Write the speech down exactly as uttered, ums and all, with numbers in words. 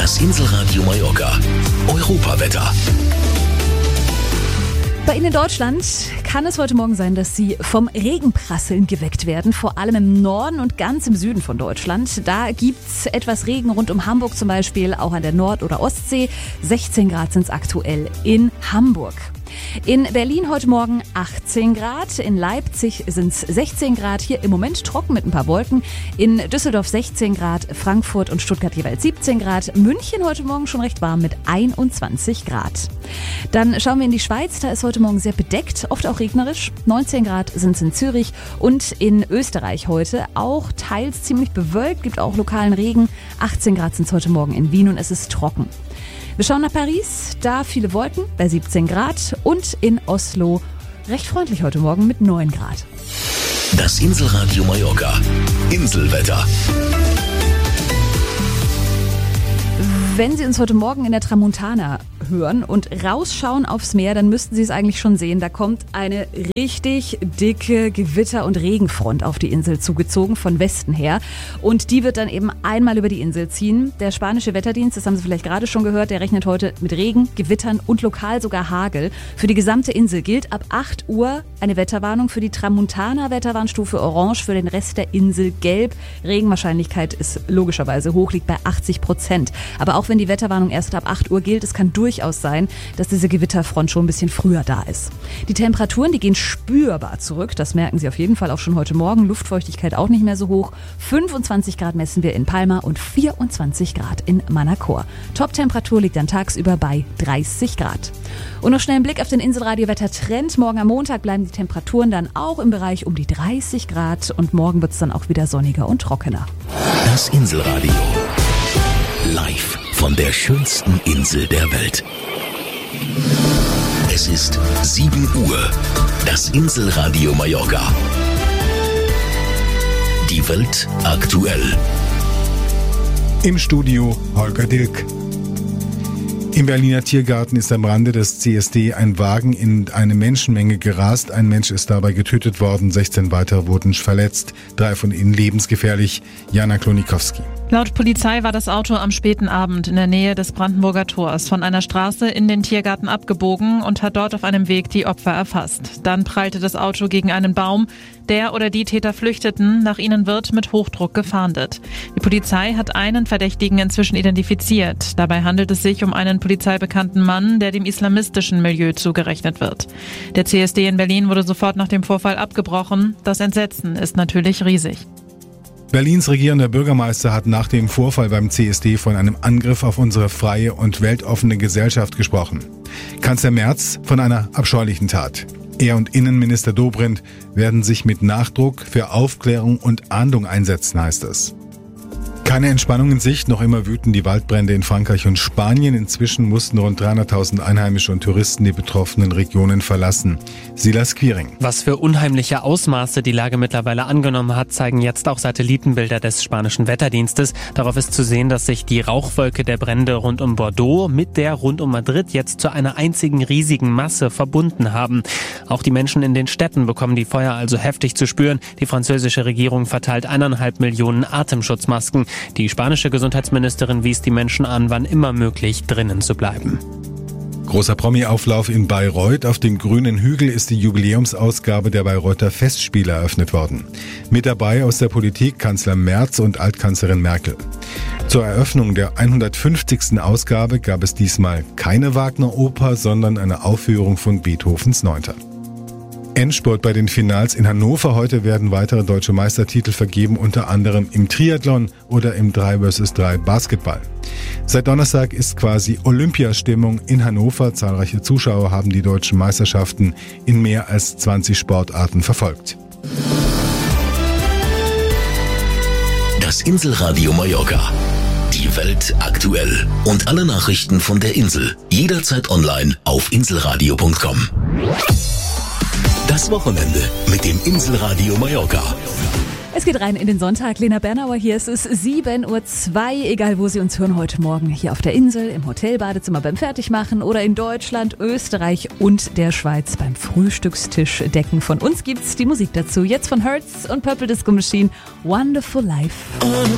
Das Inselradio Mallorca. Europawetter. Bei Ihnen in Deutschland kann es heute Morgen sein, dass Sie vom Regenprasseln geweckt werden, vor allem im Norden und ganz im Süden von Deutschland. Da gibt's etwas Regen rund um Hamburg zum Beispiel, auch an der Nord- oder Ostsee. sechzehn Grad sind es aktuell in Hamburg. In Berlin heute Morgen achtzehn Grad, in Leipzig sind es sechzehn Grad, hier im Moment trocken mit ein paar Wolken, in Düsseldorf sechzehn Grad, Frankfurt und Stuttgart jeweils siebzehn Grad, München heute Morgen schon recht warm mit einundzwanzig Grad. Dann schauen wir in die Schweiz, da ist heute Morgen sehr bedeckt, oft auch regnerisch, neunzehn Grad sind es in Zürich und in Österreich heute auch teils ziemlich bewölkt, gibt auch lokalen Regen, achtzehn Grad sind es heute Morgen in Wien und es ist trocken. Wir schauen nach Paris, da viele Wolken bei siebzehn Grad und in Oslo recht freundlich heute Morgen mit neun Grad. Das Inselradio Mallorca. Inselwetter. Wenn Sie uns heute Morgen in der Tramontana hören und rausschauen aufs Meer, dann müssten Sie es eigentlich schon sehen. Da kommt eine richtig dicke Gewitter- und Regenfront auf die Insel zugezogen, von Westen her. Und die wird dann eben einmal über die Insel ziehen. Der spanische Wetterdienst, das haben Sie vielleicht gerade schon gehört, der rechnet heute mit Regen, Gewittern und lokal sogar Hagel. Für die gesamte Insel gilt ab acht Uhr eine Wetterwarnung, für die Tramontana Wetterwarnstufe Orange, für den Rest der Insel gelb. Regenwahrscheinlichkeit ist logischerweise hoch, liegt bei achtzig Prozent. Aber auch wenn die Wetterwarnung erst ab acht Uhr gilt, es kann durchaus sein, dass diese Gewitterfront schon ein bisschen früher da ist. Die Temperaturen, die gehen spürbar zurück. Das merken Sie auf jeden Fall auch schon heute Morgen. Luftfeuchtigkeit auch nicht mehr so hoch. fünfundzwanzig Grad messen wir in Palma und vierundzwanzig Grad in Manacor. Top-Temperatur liegt dann tagsüber bei dreißig Grad. Und noch schnell ein Blick auf den Inselradio-Wetter-Trend. Morgen am Montag bleiben die Temperaturen dann auch im Bereich um die dreißig Grad und morgen wird es dann auch wieder sonniger und trockener. Das Inselradio. Live von der schönsten Insel der Welt. Es ist sieben Uhr. Das Inselradio Mallorca. Die Welt aktuell. Im Studio Holger Dilk. Im Berliner Tiergarten ist am Rande des C S D ein Wagen in eine Menschenmenge gerast. Ein Mensch ist dabei getötet worden, sechzehn weitere wurden verletzt, drei von ihnen lebensgefährlich. Jana Klonikowski. Laut Polizei war das Auto am späten Abend in der Nähe des Brandenburger Tors von einer Straße in den Tiergarten abgebogen und hat dort auf einem Weg die Opfer erfasst. Dann prallte das Auto gegen einen Baum. Der oder die Täter flüchteten, nach ihnen wird mit Hochdruck gefahndet. Die Polizei hat einen Verdächtigen inzwischen identifiziert. Dabei handelt es sich um einen polizeibekannten Mann, der dem islamistischen Milieu zugerechnet wird. Der C S D in Berlin wurde sofort nach dem Vorfall abgebrochen. Das Entsetzen ist natürlich riesig. Berlins regierender Bürgermeister hat nach dem Vorfall beim C S D von einem Angriff auf unsere freie und weltoffene Gesellschaft gesprochen. Kanzler Merz von einer abscheulichen Tat. Er und Innenminister Dobrindt werden sich mit Nachdruck für Aufklärung und Ahndung einsetzen, heißt es. Keine Entspannung in Sicht, noch immer wüten die Waldbrände in Frankreich und Spanien. Inzwischen mussten rund dreihunderttausend Einheimische und Touristen die betroffenen Regionen verlassen. Silas Quiring. Was für unheimliche Ausmaße die Lage mittlerweile angenommen hat, zeigen jetzt auch Satellitenbilder des spanischen Wetterdienstes. Darauf ist zu sehen, dass sich die Rauchwolke der Brände rund um Bordeaux mit der rund um Madrid jetzt zu einer einzigen riesigen Masse verbunden haben. Auch die Menschen in den Städten bekommen die Feuer also heftig zu spüren. Die französische Regierung verteilt eineinhalb Millionen Atemschutzmasken. Die spanische Gesundheitsministerin wies die Menschen an, wann immer möglich drinnen zu bleiben. Großer Promi-Auflauf in Bayreuth. Auf dem grünen Hügel ist die Jubiläumsausgabe der Bayreuther Festspiele eröffnet worden. Mit dabei aus der Politik Kanzler Merz und Altkanzlerin Merkel. Zur Eröffnung der hundertfünfzigsten Ausgabe gab es diesmal keine Wagner-Oper, sondern eine Aufführung von Beethovens Neunter. Endspurt bei den Finals in Hannover. Heute werden weitere deutsche Meistertitel vergeben, unter anderem im Triathlon oder im drei gegen drei Basketball. Seit Donnerstag ist quasi Olympiastimmung in Hannover. Zahlreiche Zuschauer haben die deutschen Meisterschaften in mehr als zwanzig Sportarten verfolgt. Das Inselradio Mallorca. Die Welt aktuell. Und alle Nachrichten von der Insel. Jederzeit online auf inselradio punkt com. Das Wochenende mit dem Inselradio Mallorca. Es geht rein in den Sonntag. Lena Bernauer hier. Es ist sieben Uhr zwei. Egal, wo Sie uns hören heute Morgen. Hier auf der Insel, im Hotelbadezimmer beim Fertigmachen oder in Deutschland, Österreich und der Schweiz beim Frühstückstisch decken. Von uns gibt's die Musik dazu. Jetzt von Hertz und Purple Disco Machine. Wonderful Life.